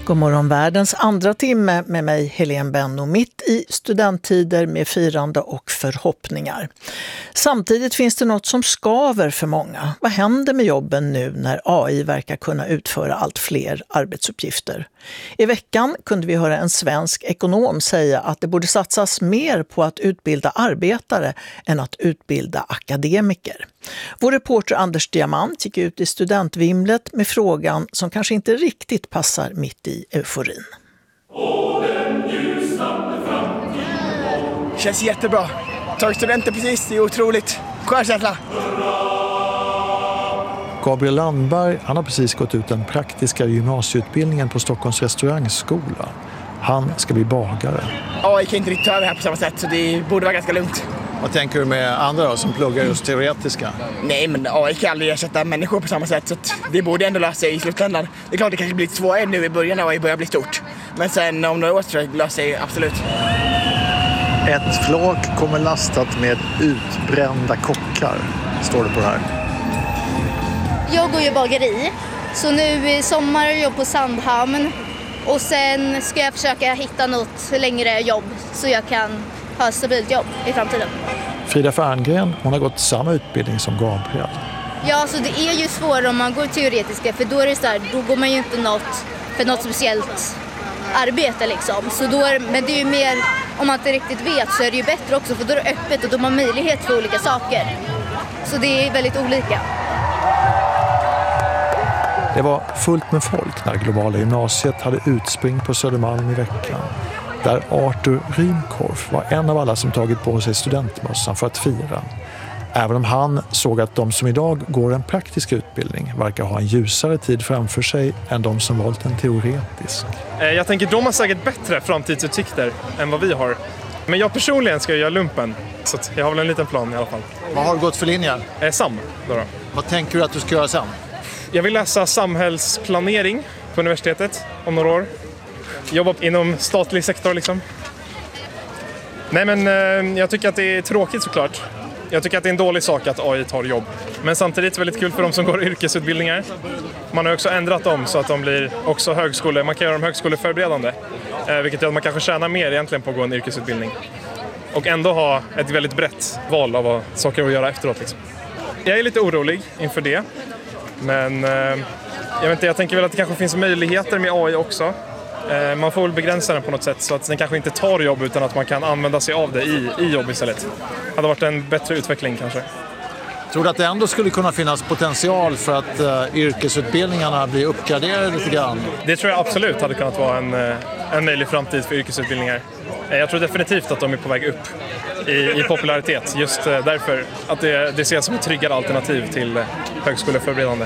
God morgon, världens andra timme med mig Helene Benno, mitt i studenttider med firande och förhoppningar. Samtidigt finns det något som skaver för många. Vad händer med jobben nu när AI verkar kunna utföra allt fler arbetsuppgifter? I veckan kunde vi höra en svensk ekonom säga att det borde satsas mer på att utbilda arbetare än att utbilda akademiker. Vår reporter Anders Diamant gick ut i studentvimlet med frågan som kanske inte riktigt passar mitt i euforin. Känns jättebra. Tagit studenter precis, det är otroligt. Skön känsla. Gabriel Landberg, han har precis gått ut den praktiska gymnasieutbildningen på Stockholms restaurangskola. Han ska bli bagare. AI kan inte riktigt ta över här på samma sätt, så det borde vara ganska lugnt. Vad tänker du med andra då, som pluggar just teoretiska? Nej, men AI kan aldrig ersätta människor på samma sätt, så det borde ändå lösa sig i slutändan. Det är klart det kanske blir svårare nu i början när AI börjar bli stort. Men sen om några år tror jag det löser sig absolut. Ett flak kommer lastat med utbrända kockar, står det på det här. Jag går ju bageri, så nu i sommar är jag på Sandhamn och sen ska jag försöka hitta något längre jobb så jag kan ha ett stabilt jobb i framtiden. Frida Ferngren, hon har gått samma utbildning som Gabriel. Ja, så det är ju svårare om man går teoretiska, för då är det så här, då går man ju inte något speciellt arbete liksom. Så då men det är ju mer, om man inte riktigt vet så är det ju bättre också, för då är det öppet och då har man möjlighet för olika saker. Så det är väldigt olika. Det var fullt med folk när Globala gymnasiet hade utspring på Södermalm i veckan. Där Arthur Rymkorf var en av alla som tagit på sig studentmössan för att fira. Även om han såg att de som idag går en praktisk utbildning verkar ha en ljusare tid framför sig än de som valt en teoretisk. Jag tänker de har säkert bättre framtidsutsikter än vad vi har. Men jag personligen ska göra lumpen, så jag har väl en liten plan i alla fall. Vad har du gått för linjen? SAM då. Vad tänker du att du ska göra sen? Jag vill läsa samhällsplanering på universitetet om några år. Jobba inom statlig sektor liksom. Nej, men jag tycker att det är tråkigt såklart. Jag tycker att det är en dålig sak att AI tar jobb. Men samtidigt väldigt kul för de som går yrkesutbildningar. Man har också ändrat dem så att de blir också högskole. Man kan göra dem högskoleförberedande. Vilket gör att man kanske tjänar mer egentligen på att gå en yrkesutbildning. Och ändå ha ett väldigt brett val av saker att göra efteråt liksom. Jag är lite orolig inför det. Men jag tänker väl att det kanske finns möjligheter med AI också. Man får väl begränsa den på något sätt så att den kanske inte tar jobb utan att man kan använda sig av det i jobb istället. Det hade varit en bättre utveckling kanske. Tror du att det ändå skulle kunna finnas potential för att yrkesutbildningarna blir uppgraderade lite grann? Det tror jag absolut hade kunnat vara en möjlig framtid för yrkesutbildningar. Jag tror definitivt att de är på väg upp i popularitet. Just därför att det ses som ett tryggare alternativ till högskoleförberedande.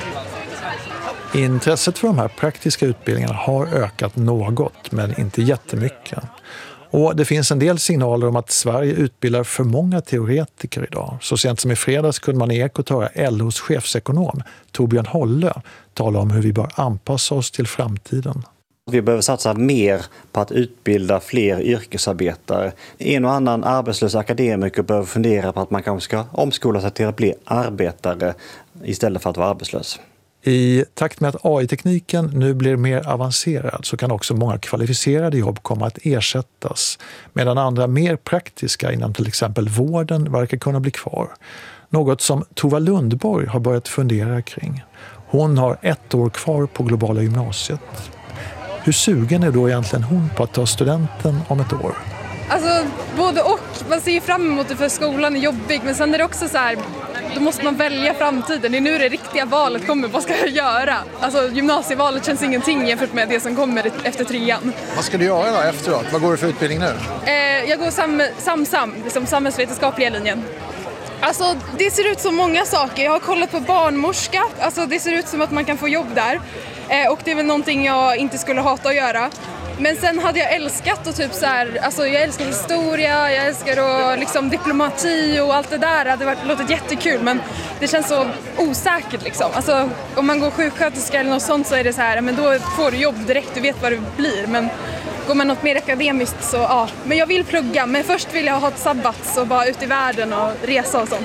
Intresset för de här praktiska utbildningarna har ökat något, men inte jättemycket. Och det finns en del signaler om att Sverige utbildar för många teoretiker idag. Så sent som i fredags kunde man i Ekot höra LOs chefsekonom Torbjörn Holle tala om hur vi bör anpassa oss till framtiden. Vi behöver satsa mer på att utbilda fler yrkesarbetare. En och annan arbetslös akademiker behöver fundera på att man kanske ska omskola sig till att bli arbetare istället för att vara arbetslös. I takt med att AI-tekniken nu blir mer avancerad så kan också många kvalificerade jobb komma att ersättas, medan andra mer praktiska inom till exempel vården verkar kunna bli kvar. Något som Tova Lundborg har börjat fundera kring. Hon har 1 år kvar på Globala gymnasiet. Hur sugen är då egentligen hon på att ta studenten om ett år? Alltså både och. Man ser ju fram emot det för skolan är jobbig, men sen är det också så här, då måste man välja framtiden. Det är nu det riktiga valet kommer. Vad ska jag göra? Alltså gymnasievalet känns ingenting jämfört med det som kommer efter 3:an. Vad ska du göra då efteråt? Vad går du för utbildning nu? Jag går liksom samhällsvetenskapliga linjen. Alltså det ser ut som många saker. Jag har kollat på barnmorska. Alltså det ser ut som att man kan få jobb där. Och det är väl någonting jag inte skulle hata att göra. Men sen hade jag älskat och typ så här, alltså jag älskar historia, jag älskar och liksom diplomati och allt det där. Det hade låtit jättekul, men det känns så osäkert liksom. Alltså om man går sjuksköterska eller något sånt så är det så här, men då får du jobb direkt, du vet vad det blir. Men går man något mer akademiskt så ja. Men jag vill plugga, men först vill jag ha ett sabbat och bara ut i världen och resa och sånt.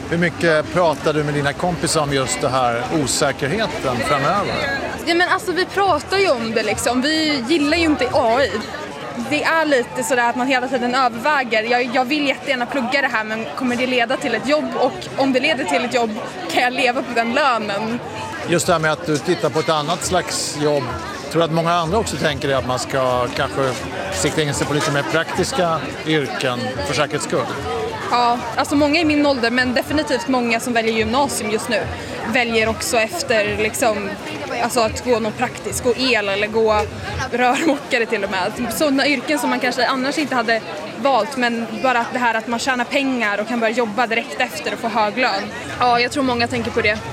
Hur mycket pratar du med dina kompisar om just det här osäkerheten framöver? Ja, men alltså, vi pratar ju om det liksom. Vi gillar ju inte AI. Det är lite sådär att man hela tiden överväger. Jag vill jättegärna plugga det här, men kommer det leda till ett jobb? Och om det leder till ett jobb, kan jag leva på den lönen? Just det här med att du tittar på ett annat slags jobb. Tror du att många andra också tänker att man ska kanske sikta in sig på lite mer praktiska yrken för säkerhets skull? Ja, alltså många i min ålder, men definitivt många som väljer gymnasium just nu väljer också efter liksom, alltså att gå något praktiskt, gå el eller gå rörmokare till och med. Sådana yrken som man kanske annars inte hade valt, men bara att det här att man tjänar pengar och kan börja jobba direkt efter och få hög lön. Ja, jag tror många tänker på det.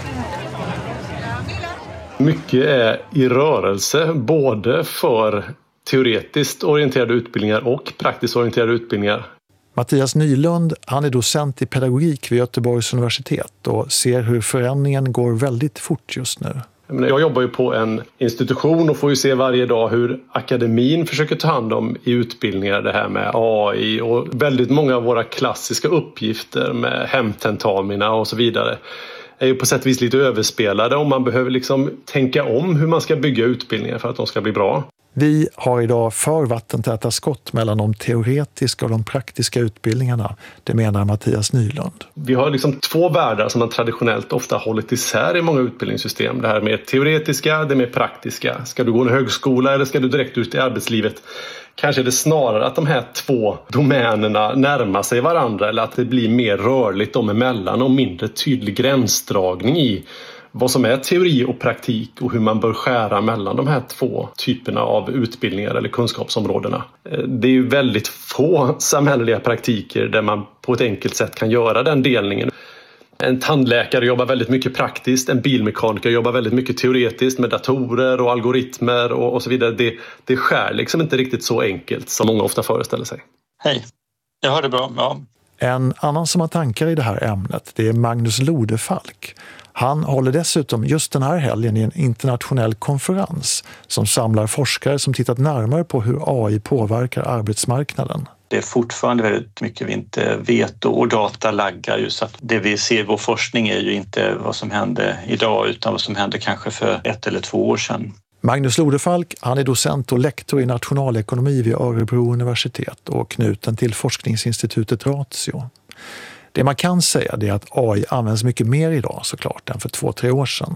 Mycket är i rörelse, både för teoretiskt orienterade utbildningar och praktiskt orienterade utbildningar. Mattias Nylund, han är docent i pedagogik vid Göteborgs universitet och ser hur förändringen går väldigt fort just nu. Jag jobbar ju på en institution och får ju se varje dag hur akademin försöker ta hand om i utbildningar det här med AI och väldigt många av våra klassiska uppgifter med hemtentamina och så vidare är ju på sätt och vis lite överspelade och man behöver liksom tänka om hur man ska bygga utbildningar för att de ska bli bra. Vi har idag för vattentäta skott mellan de teoretiska och de praktiska utbildningarna, det menar Mattias Nylund. Vi har liksom två världar som man traditionellt ofta hållit isär i många utbildningssystem. Det här med teoretiska, det med praktiska. Ska du gå en högskola eller ska du direkt ut i arbetslivet? Kanske är det snarare att de här två domänerna närmar sig varandra eller att det blir mer rörligt dem emellan och mindre tydlig gränsdragning i vad som är teori och praktik och hur man bör skära mellan de här två typerna av utbildningar eller kunskapsområdena. Det är ju väldigt få samhälleliga praktiker där man på ett enkelt sätt kan göra den delningen. En tandläkare jobbar väldigt mycket praktiskt, en bilmekaniker jobbar väldigt mycket teoretiskt med datorer och algoritmer och så vidare. Det skär liksom inte riktigt så enkelt som många ofta föreställer sig. Hej, jag hör det bra. Ja. En annan som har tankar i det här ämnet, det är Magnus Lodefalk. Han håller dessutom just den här helgen i en internationell konferens som samlar forskare som tittat närmare på hur AI påverkar arbetsmarknaden. Det är fortfarande väldigt mycket vi inte vet och data laggar ju, så att det vi ser i vår forskning är ju inte vad som hände idag utan vad som hände kanske för 1 eller 2 år sedan. Magnus Lodefalk, han är docent och lektor i nationalekonomi vid Örebro universitet och knuten till forskningsinstitutet Ratio. Det man kan säga är att AI används mycket mer idag såklart än för 2-3 år sedan.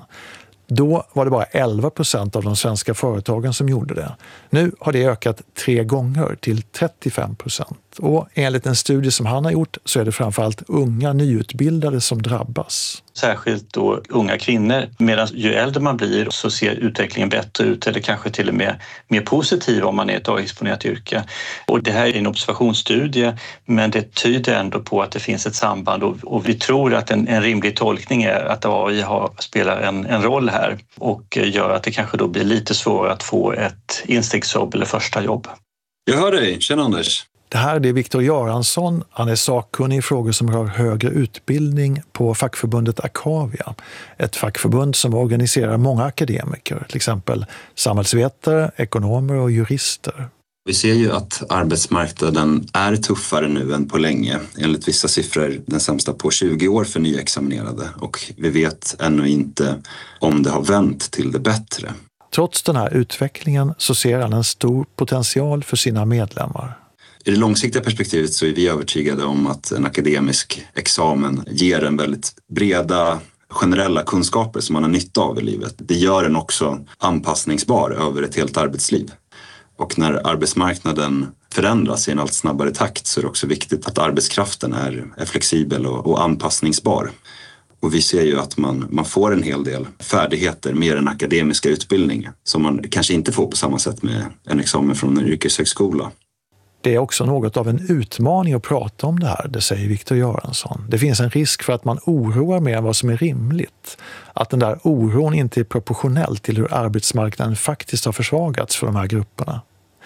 Då var det bara 11% av de svenska företagen som gjorde det. Nu har det ökat 3 gånger till 35%. Och enligt en studie som han har gjort så är det framförallt unga nyutbildade som drabbas. Särskilt då unga kvinnor. Medan ju äldre man blir så ser utvecklingen bättre ut eller kanske till och med mer positiv om man är ett AI-exponerat yrke. Och det här är en observationsstudie men det tyder ändå på att det finns ett samband och vi tror att en rimlig tolkning är att AI spelar en roll här och gör att det kanske då blir lite svårare att få ett instegsjobb eller första jobb. Jag hör dig, tjena Anders. Det här är Viktor Göransson. Han är sakkunnig i frågor som rör högre utbildning på fackförbundet Akavia. Ett fackförbund som organiserar många akademiker, till exempel samhällsvetare, ekonomer och jurister. Vi ser ju att arbetsmarknaden är tuffare nu än på länge. Enligt vissa siffror den sämsta på 20 år för nyexaminerade. Och vi vet ännu inte om det har vänt till det bättre. Trots den här utvecklingen så ser han en stor potential för sina medlemmar. I det långsiktiga perspektivet så är vi övertygade om att en akademisk examen ger en väldigt breda generella kunskaper som man har nytta av i livet. Det gör en också anpassningsbar över ett helt arbetsliv. Och när arbetsmarknaden förändras i en allt snabbare takt så är det också viktigt att arbetskraften är flexibel och anpassningsbar. Och vi ser ju att man får en hel del färdigheter med den akademiska utbildning som man kanske inte får på samma sätt med en examen från en yrkeshögskola. Det är också något av en utmaning att prata om det här, det säger Viktor Göransson. Det finns en risk för att man oroar mer än vad som är rimligt. Att den där oron inte är proportionell till hur arbetsmarknaden faktiskt har försvagats för de här grupperna.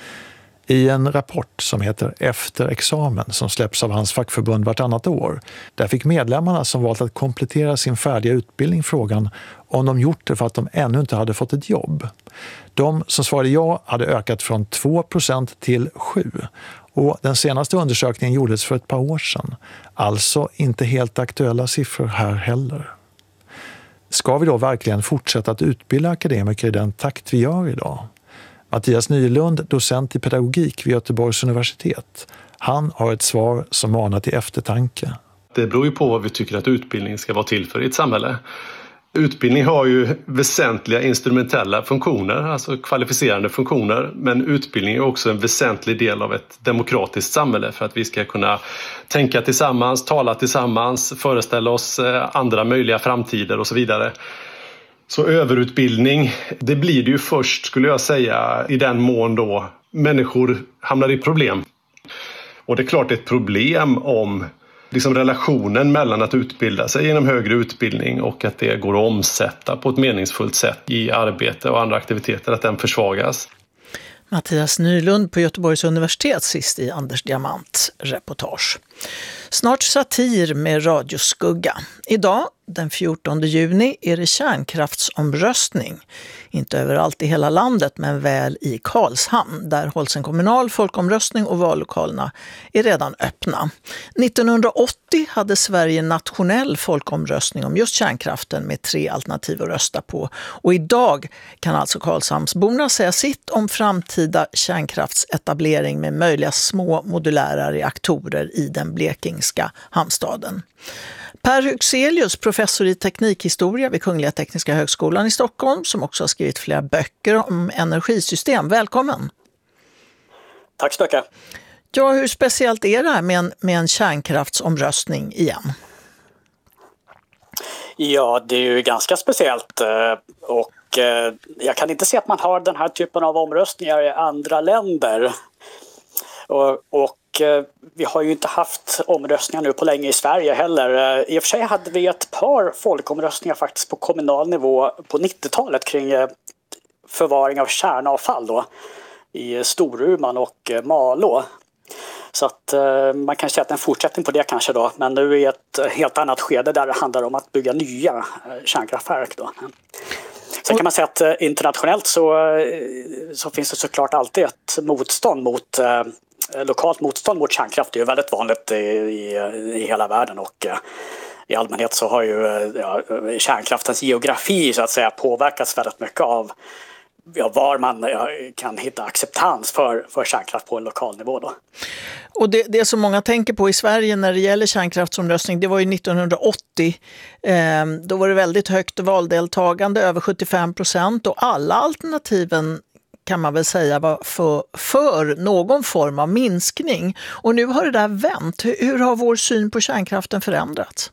I en rapport som heter Efter examen som släpps av hans fackförbund vartannat år, där fick medlemmarna som valt att komplettera sin färdiga utbildning frågan om de gjort det för att de ännu inte hade fått ett jobb. De som svarade ja hade ökat från 2% till 7%. Och den senaste undersökningen gjordes för ett par år sedan. Alltså inte helt aktuella siffror här heller. Ska vi då verkligen fortsätta att utbilda akademiker i den takt vi gör idag? Mattias Nylund, docent i pedagogik vid Göteborgs universitet. Han har ett svar som manar till eftertanke. Det beror ju på vad vi tycker att utbildning ska vara till för i ett samhälle. Utbildning har ju väsentliga instrumentella funktioner, alltså kvalificerande funktioner, men utbildning är också en väsentlig del av ett demokratiskt samhälle för att vi ska kunna tänka tillsammans, tala tillsammans, föreställa oss andra möjliga framtider och så vidare. Så överutbildning, det blir det ju först, skulle jag säga, i den mån då människor hamnar i problem. Och det är klart ett problem om relationen mellan att utbilda sig genom högre utbildning och att det går att omsätta på ett meningsfullt sätt i arbete och andra aktiviteter, att den försvagas. Mattias Nylund på Göteborgs universitet sist i Anders Diamants reportage. Snart satir med radioskugga. Idag, den 14 juni, är det kärnkraftsomröstning. Inte överallt i hela landet, men väl i Karlshamn. Där hålls en kommunal folkomröstning och vallokalerna är redan öppna. 1980 hade Sverige nationell folkomröstning om just kärnkraften med 3 alternativ att rösta på. Och idag kan alltså Karlshamnsborna säga sitt om framtida kärnkraftsetablering med möjliga små modulära reaktorer i den blekingska hamnstaden. Per Huxelius, professor i teknikhistoria vid Kungliga Tekniska högskolan i Stockholm, som också har skrivit flera böcker om energisystem. Välkommen! Tack så mycket! Ja, hur speciellt är det här med en kärnkraftsomröstning igen? Ja, det är ju ganska speciellt och jag kan inte se att man har den här typen av omröstningar i andra länder. Och vi har ju inte haft omröstningar nu på länge i Sverige heller. I och för sig hade vi ett par folkomröstningar faktiskt på kommunal nivå på 90-talet kring förvaring av kärnavfall då, i Storuman och Malå. Så att man kan säga att en fortsättning på det kanske då, men nu är ett helt annat skede där det handlar om att bygga nya kärnkraftverk då. Sen kan man säga att internationellt så finns det såklart alltid ett motstånd mot lokalt motstånd mot kärnkraft. Det är ju väldigt vanligt i hela världen och i allmänhet så har ju kärnkraftens geografi så att säga påverkats väldigt mycket av var man kan hitta acceptans för kärnkraft på en lokal nivå då. Och det som många tänker på i Sverige när det gäller kärnkraftsomröstning, det var ju 1980. Då var det väldigt högt valdeltagande, över 75%, och alla alternativen kan man väl säga var för någon form av minskning. Och nu har det där vänt. Hur har vår syn på kärnkraften förändrats?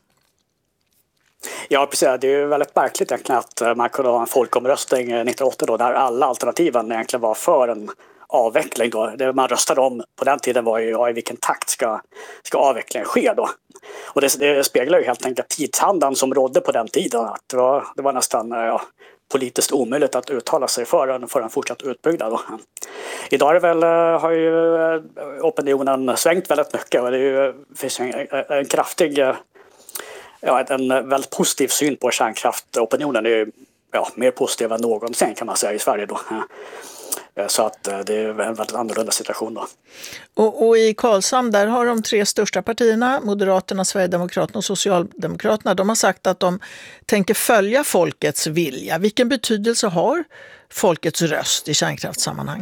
Ja, precis. Det är ju väldigt märkligt egentligen att man kunde ha en folkomröstning 1980 då, där alla alternativen egentligen var för en avveckling då. Det man röstade om på den tiden var ju i vilken takt ska avvecklingen ske då. Och det speglar ju helt enkelt tidsandan som rådde på den tiden. Att det var nästan politiskt omöjligt att uttala sig för en fortsatt utbyggnad då. Idag har ju opinionen svängt väldigt mycket och det finns en kraftig en väldigt positiv syn på kärnkraft. Opinionen är ju mer positiv än någonsin kan man säga i Sverige då. Så att det är en väldigt annorlunda situation då. Och i Karlshamn där har de 3 största partierna, Moderaterna, Sverigedemokraterna och Socialdemokraterna, de har sagt att de tänker följa folkets vilja. Vilken betydelse har folkets röst i kärnkraftssammanhang?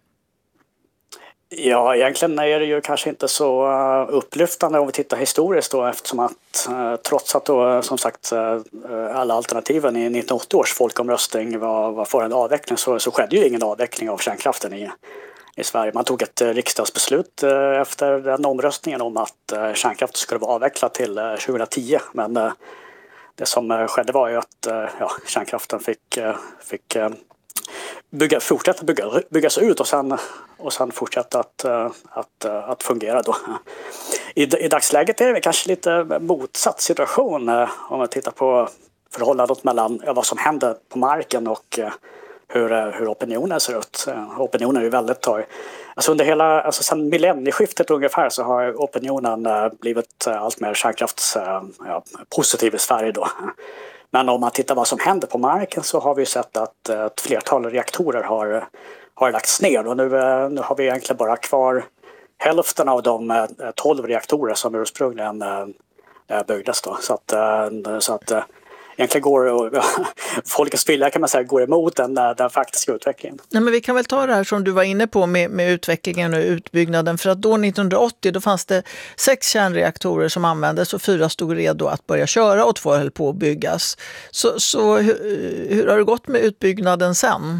Ja, egentligen är det ju kanske inte så upplyftande om vi tittar historiskt då, eftersom att trots att då, som sagt alla alternativen i 1980 års folkomröstning var för en avveckling så skedde ju ingen avveckling av kärnkraften i Sverige. Man tog ett riksdagsbeslut efter den omröstningen om att kärnkraften skulle vara avvecklad till 2010, men det som skedde var ju att kärnkraften fick fortsätta byggas ut och sen fortsätta att fungera då. I dagsläget är det kanske lite motsatt situation om man tittar på förhållandet mellan vad som händer på marken och hur opinionen ser ut. Opinionen är ju väldigt sedan millennieskiftet ungefär så har opinionen blivit allt mer kärnkraftspositiv i Sverige då. Men om man tittar vad som händer på marken så har vi sett att ett flertal reaktorer har lagts ner och nu har vi egentligen bara kvar hälften av de 12 reaktorer som ursprungligen byggdes då. Så att egentligen går folkets vilja kan man säga går emot den faktiska utvecklingen. Nej, men vi kan väl ta det här som du var inne på med utvecklingen och utbyggnaden. För att då 1980 då fanns det 6 kärnreaktorer som användes och 4 stod redo att börja köra och 2 höll på att byggas. Så hur har det gått med utbyggnaden sen?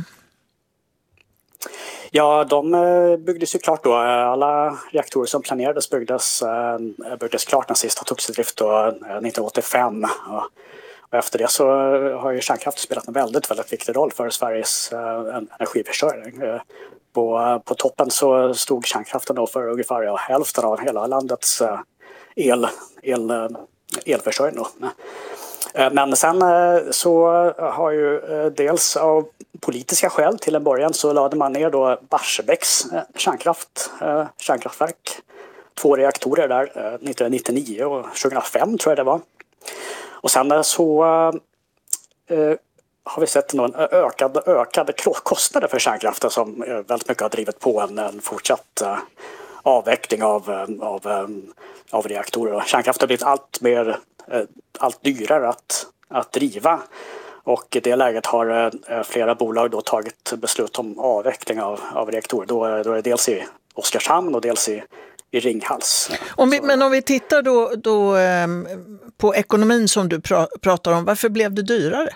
Ja, de byggdes ju klart då. Alla reaktorer som planerades byggdes klart när sista togs i drift då 1985. Och efter det så har ju kärnkraft spelat en väldigt viktig roll för Sveriges energiförsörjning. På toppen så stod kärnkraften då för ungefär hälften av hela landets elförsörjning. Men sen så har ju dels av politiska skäl till en början så lade man ner då Barsebäcks kärnkraftverk. 2 reaktorer där 1999 och 2005 tror jag det var. Och sen så har vi sett någon ökade kostnader för kärnkraften som väldigt mycket har drivit på en fortsatt avveckling av reaktorer. Kärnkraft har blivit allt dyrare att driva. Och i det läget har flera bolag då tagit beslut om avveckling av reaktorer. Då är det dels i Oskarshamn och dels i Ringhals. Men om vi tittar då på ekonomin som du pratar om, varför blev det dyrare?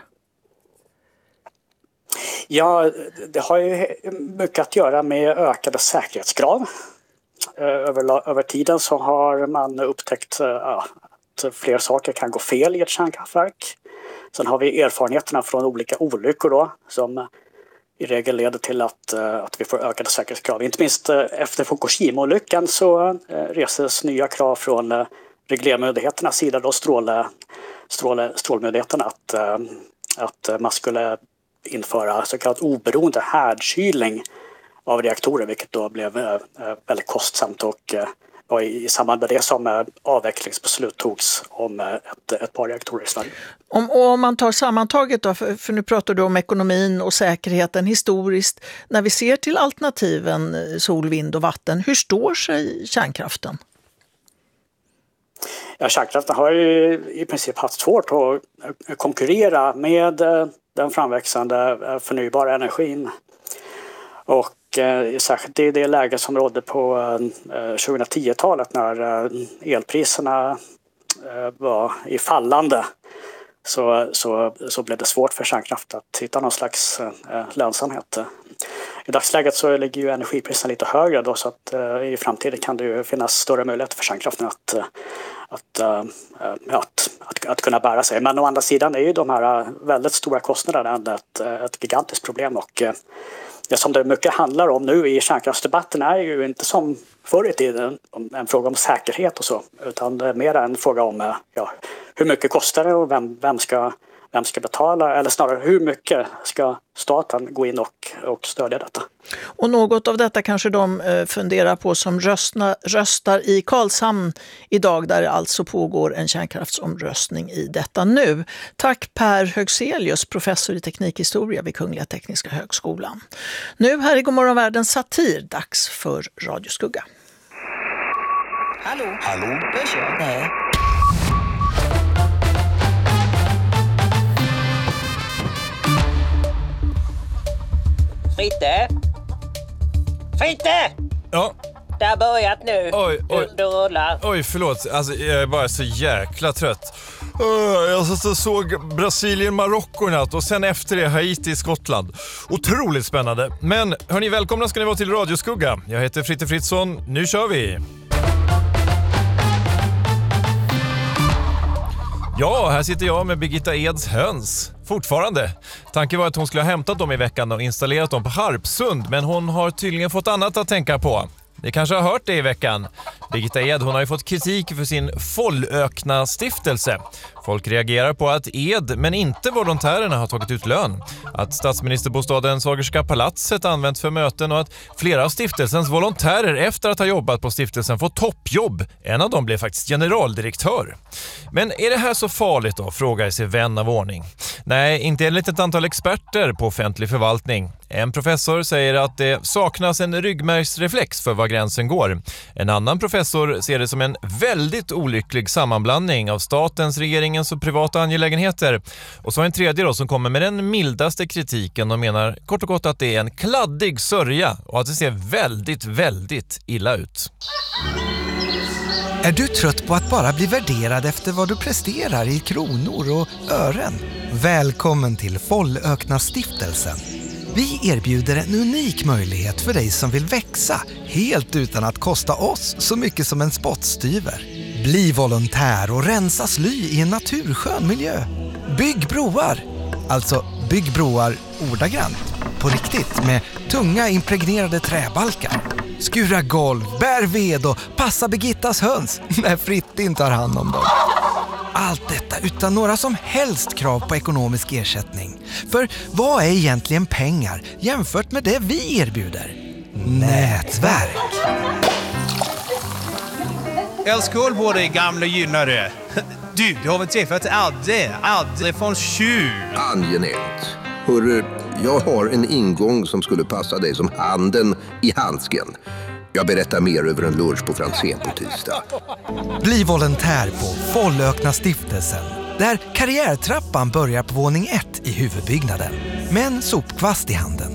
Ja, det har ju mycket att göra med ökade säkerhetskrav. Över tiden så har man upptäckt att fler saker kan gå fel i ett kärnkraftverk. Sen har vi erfarenheterna från olika olyckor då, som i regel leder till att vi får ökade säkerhetskrav. Inte minst efter Fukushima-olyckan så reses nya krav från reglermyndigheternas sida, då strålmyndigheterna, att man skulle införa så kallat oberoende härdkylning av reaktorer, vilket då blev väldigt kostsamt och var i samband med det som avvecklingsbeslut togs om ett par reaktorer i Sverige. Om man tar sammantaget då, för nu pratar du om ekonomin och säkerheten historiskt, när vi ser till alternativen sol, vind och vatten, hur står sig kärnkraften? Ja, kärnkraften har ju i princip haft svårt att konkurrera med den framväxande förnybara energin. Och särskilt i det läge som rådde på 2010-talet när elpriserna var i fallande så blev det svårt för kärnkraft att hitta någon slags lönsamhet. I dagsläget så ligger ju energipriserna lite högre då, så att i framtiden kan det ju finnas större möjligheter för kärnkraften att kunna bära sig. Men å andra sidan är ju de här väldigt stora kostnaderna ett gigantiskt problem, och det som det mycket handlar om nu i kärnkraftsdebatten är ju inte som förr i tiden en fråga om säkerhet och så, utan det är mer en fråga om hur mycket kostar det och vem ska betala, eller snarare hur mycket ska staten gå in och stödja detta. Och något av detta kanske de funderar på som röstar i Karlshamn idag, där det alltså pågår en kärnkraftsomröstning i detta nu. Tack Per Högselius, professor i teknikhistoria vid Kungliga Tekniska högskolan. Nu här i Godmorgon Världen satir, dags för Radioskugga. Hallå? Hörs jag? Nej. Fritte! Ja? Det har börjat nu. Oj. Du rullar. Oj, förlåt. Alltså, jag är bara så jäkla trött. Jag såg Brasilien-Marocko i natt och sen efter det Haiti-Skottland. Otroligt spännande. Men hörni, välkomna ska ni vara till Radioskugga. Jag heter Fritte Fritzson. Nu kör vi! Ja, här sitter jag med Birgitta Eds höns. Fortfarande. Tanken var att hon skulle ha hämtat dem i veckan och installerat dem på Harpsund, men hon har tydligen fått annat att tänka på. Ni kanske har hört det i veckan. Birgitta Ed, hon har ju fått kritik för sin Follökna-stiftelse. Folk reagerar på att Ed, men inte volontärerna, har tagit ut lön. Att statsministerbostaden Sagerska palatset används för möten och att flera av stiftelsens volontärer efter att ha jobbat på stiftelsen får toppjobb. En av dem blev faktiskt generaldirektör. Men är det här så farligt då, frågar sig vän av ordning. Nej, inte enligt ett antal experter på offentlig förvaltning. En professor säger att det saknas en ryggmärgsreflex för vad gränsen går. En annan professor ser det som en väldigt olycklig sammanblandning av statens, regeringens och privata angelägenheter. Och så en tredje då som kommer med den mildaste kritiken och menar kort och gott att det är en kladdig sörja och att det ser väldigt, väldigt illa ut. Är du trött på att bara bli värderad efter vad du presterar i kronor och ören? Välkommen till Follöknarstiftelsen. Vi erbjuder en unik möjlighet för dig som vill växa helt utan att kosta oss så mycket som en spottstyver. Bli volontär och rensa sly i en naturskön miljö. Bygg broar. Alltså bygg broar ordagrant. På riktigt med tunga impregnerade träbalkar. Skura golv, bär ved och passa Birgittas höns när Frittin tar hand om dem. Allt detta utan några som helst krav på ekonomisk ersättning. För vad är egentligen pengar jämfört med det vi erbjuder? Nätverk. Älskål på dig gamla gynnare. Du har väl träffat Adde från Tjur. Angenämt. Hörru, jag har en ingång som skulle passa dig som handen i handsken. Jag berättar mer över en lunch på Franzén på tisdag. Bli volontär på Follöknarstiftelsen. Där karriärtrappan börjar på våning 1 i huvudbyggnaden. Med en sopkvast i handen.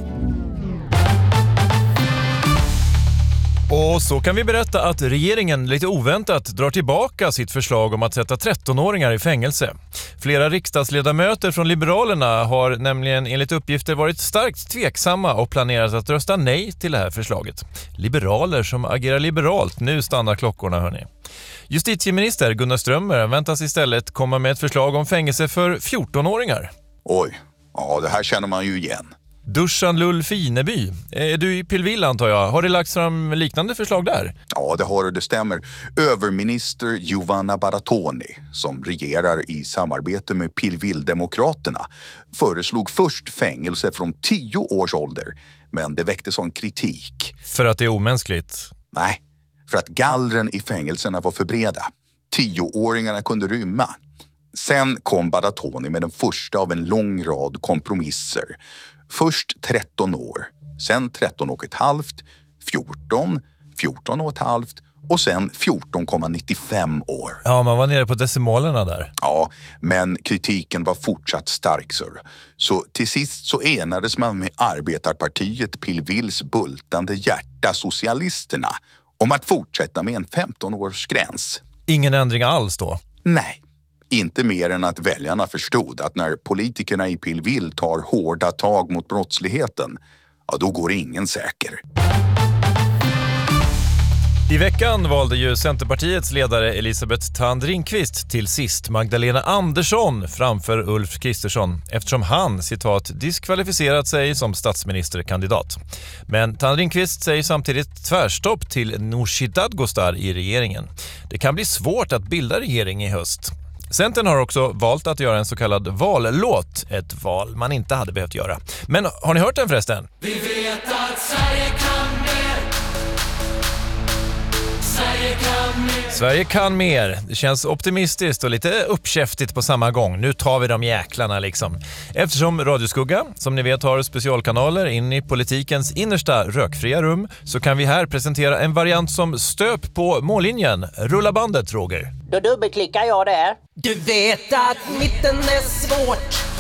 Och så kan vi berätta att regeringen lite oväntat drar tillbaka sitt förslag om att sätta 13-åringar i fängelse. Flera riksdagsledamöter från Liberalerna har nämligen enligt uppgifter varit starkt tveksamma och planerat att rösta nej till det här förslaget. Liberaler som agerar liberalt, nu stannar klockorna hörni. Justitieminister Gunnar Strömmer väntas istället komma med ett förslag om fängelse för 14-åringar. Oj, ja det här känner man ju igen. Duschan Lull Fineby. Är du i Pillvilla antar jag? Har det lagts fram liknande förslag där? Ja, det har det stämmer. Överminister Giovanna Baratoni, som regerar i samarbete med Pillvildemokraterna, föreslog först fängelse från 10 års ålder. Men det väckte sån kritik. För att det är omänskligt? Nej, för att gallren i fängelserna var för breda. 10-åringarna kunde rymma. Sen kom Baratoni med den första av en lång rad kompromisser. Först 13 år, sen 13 och ett halvt, 14, 14 och ett halvt och sen 14,95 år. Ja, man var nere på decimalerna där. Ja, men kritiken var fortsatt stark, sir. Så till sist så enades man med arbetarpartiet Pillvills bultande hjärta Socialisterna om att fortsätta med en 15-årsgräns. Ingen ändring alls då? Nej. Inte mer än att väljarna förstod att när politikerna i Pillvill tar hårda tag mot brottsligheten, ja då går ingen säker. I veckan valde ju Centerpartiets ledare Elisabeth Thand Ringqvist till sist Magdalena Andersson framför Ulf Kristersson eftersom han, citat, diskvalificerat sig som statsministerkandidat. Men Thand Ringqvist säger samtidigt tvärstopp till Nooshi Dadgostar i regeringen. Det kan bli svårt att bilda regering i höst. Centern har också valt att göra en så kallad vallåt, ett val man inte hade behövt göra. Men har ni hört den förresten? Vi vet att Sverige kan mer. Sverige kan mer. Sverige kan mer. Det känns optimistiskt och lite uppkäftigt på samma gång. Nu tar vi de jäklarna liksom. Eftersom Radioskugga, som ni vet, har specialkanaler in i politikens innersta rökfria rum så kan vi här presentera en variant som stöp på mållinjen. Rulla bandet, Roger. Då dubbelklickar jag där. Du vet att mitten är svårt.